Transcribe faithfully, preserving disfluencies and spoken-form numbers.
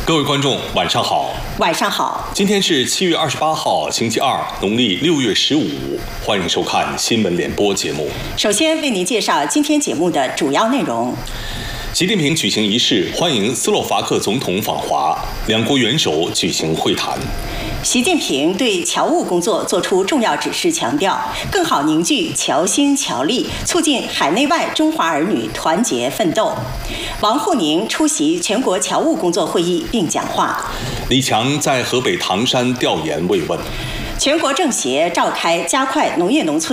各位观众，晚上好。 晚上好。 今天是七月二十八号，星期二，农历六月十五。欢迎收看新闻联播节目。 首先为您介绍今天节目的主要内容。 习近平举行仪式，欢迎斯洛伐克总统访华，两国元首举行会谈。 习近平对侨务工作作出重要指示，强调更好凝聚侨心侨力，促进海内外中华儿女团结奋斗。王沪宁出席全国侨务工作会议并讲话。 李强在河北唐山调研慰问。 全国政协召开加快农业农村